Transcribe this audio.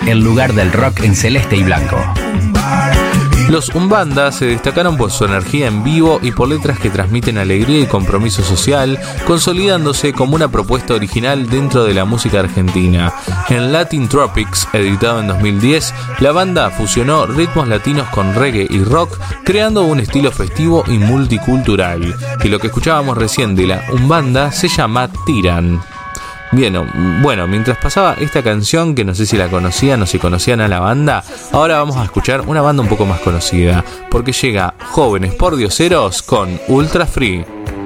en lugar del rock en celeste y blanco. Los Umbanda se destacaron por su energía en vivo y por letras que transmiten alegría y compromiso social, consolidándose como una propuesta original dentro de la música argentina. En Latin Tropics, editado en 2010, la banda fusionó ritmos latinos con reggae y rock, creando un estilo festivo y multicultural. Y lo que escuchábamos recién de la Umbanda se llama Tiran. Bueno, mientras pasaba esta canción, que no sé si la conocían o si conocían a la banda, ahora vamos a escuchar una banda un poco más conocida, porque llega Jóvenes Pordioseros con Ultra Free.